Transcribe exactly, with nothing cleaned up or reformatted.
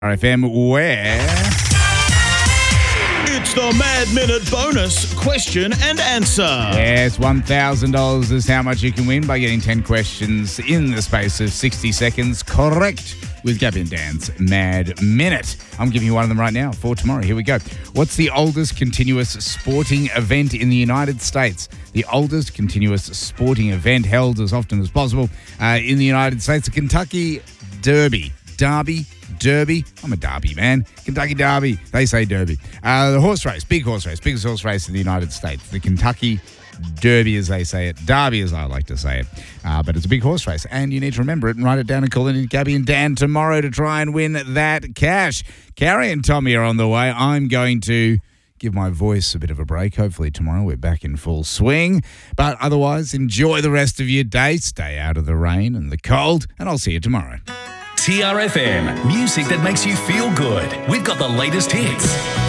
R F M, where... It's the Mad Minute bonus question and answer. Yes, one thousand dollars is how much you can win by getting ten questions in the space of sixty seconds correct with Gabby and Dan's Mad Minute. I'm giving you one of them right now for tomorrow. Here we go. What's the oldest continuous sporting event in the United States? The oldest continuous sporting event held as often as possible uh, in the United States, the Kentucky Derby. Derby, Derby. I'm a Derby man. Kentucky Derby. They say Derby. Uh, the horse race, big horse race, biggest horse race in the United States. The Kentucky Derby, as they say it. Derby, as I like to say it. Uh, but it's a big horse race, and you need to remember it and write it down and call it in Gabby and Dan tomorrow to try and win that cash. Carrie and Tommy are on the way. I'm going to give my voice a bit of a break. Hopefully tomorrow we're back in full swing. But otherwise, enjoy the rest of your day. Stay out of the rain and the cold, and I'll see you tomorrow. T R F M, music that makes you feel good. We've got the latest hits.